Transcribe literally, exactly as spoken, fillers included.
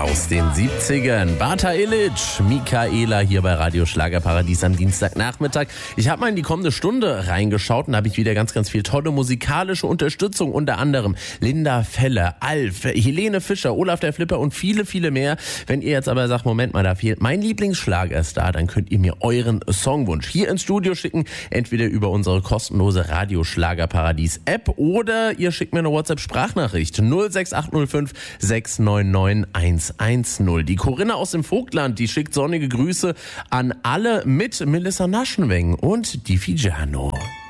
aus den siebzigern. Bata Illich, Michaela hier bei Radio Schlagerparadies am Dienstagnachmittag. Ich habe mal in die kommende Stunde reingeschaut und da habe ich wieder ganz, ganz viel tolle musikalische Unterstützung. Unter anderem Linda Feller, Alf, Helene Fischer, Olaf der Flipper und viele, viele mehr. Wenn ihr jetzt aber sagt, Moment mal, da fehlt mein Lieblingsschlagerstar, dann könnt ihr mir euren Songwunsch hier ins Studio schicken. Entweder über unsere kostenlose Radio Schlagerparadies App oder ihr schickt mir eine WhatsApp-Sprachnachricht null sechs acht null fünf sechs neun neun eins eins null. Die Corinna aus dem Vogtland, die schickt sonnige Grüße an alle mit Melissa Naschenweng und die Figiano.